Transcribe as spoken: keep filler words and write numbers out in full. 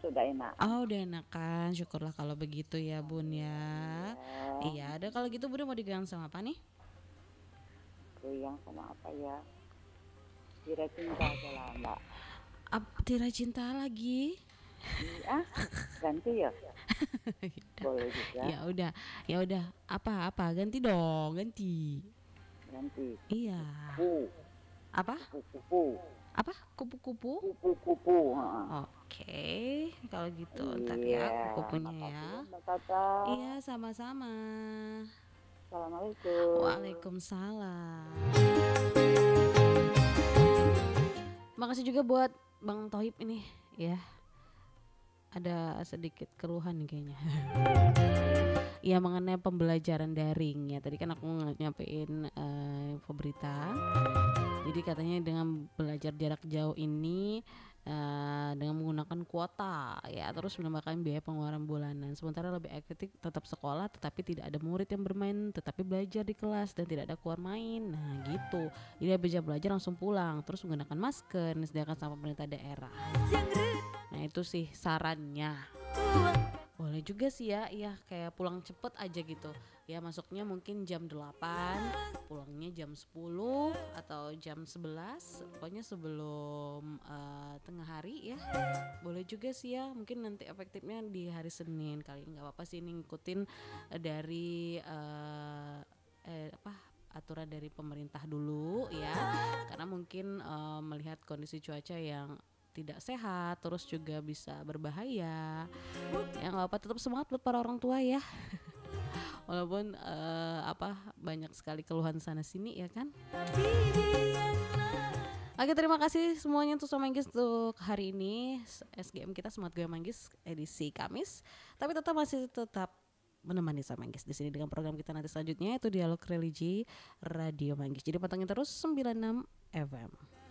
sudah enak. Oh, udah enakan. Syukurlah kalau begitu ya, Bun ya. Ya, Iya, ada kalau gitu Bun mau diganti sama apa nih? goyang sama apa ya? Kira cinta aja lah, Mbak. Ap, Tira cinta lagi. Iya, ganti ya? Boleh juga, Ya udah, ya udah. Apa apa ganti dong, ganti. ganti. Iya. Kupu-kupu, Apa? kupu-kupu, Apa? Kupu-kupu? kupu-kupu. Ha. Oke, kalau gitu ntar ya Iya, kupu-kupunya ya. makasih ya Mbak Tata. Iya, sama-sama. Assalamualaikum. Waalaikumsalam. Makasih juga buat Bang Tohib ini ya. Ada sedikit keluhan nih kayaknya. Ya mengenai pembelajaran daring ya. Tadi kan aku nge- nyampein eh, info berita. Jadi katanya dengan belajar jarak jauh ini eh, dengan menggunakan kuota ya terus menambahkan biaya pengeluaran bulanan. Sementara lebih efektif tetap sekolah tetapi tidak ada murid yang bermain tetapi belajar di kelas dan tidak ada keluar main. Nah gitu. Jadi bisa belajar langsung pulang terus menggunakan masker yang disediakan sama pemerintah daerah. Nah itu sih sarannya. Boleh juga sih ya, iya kayak pulang cepet aja gitu. Ya masuknya mungkin jam delapan, pulangnya jam sepuluh atau jam sebelas, pokoknya sebelum uh, tengah hari ya. Boleh juga sih ya, mungkin nanti efektifnya di hari Senin kali. Nggak apa-apa sih ini ngikutin uh, dari uh, eh, apa aturan dari pemerintah dulu ya. Karena mungkin uh, melihat kondisi cuaca yang tidak sehat terus juga bisa berbahaya ya nggak apa tetap semangat buat para orang tua ya walaupun uh, apa banyak sekali keluhan sana sini ya kan. Oke terima kasih semuanya untuk Sama Manggis untuk hari ini S G M kita Semangat Goyang Manggis edisi Kamis tapi tetap masih tetap menemani Sama Manggis di sini dengan program kita nanti selanjutnya itu Dialog Religi Radio Manggis jadi pantengin terus sembilan puluh enam F M.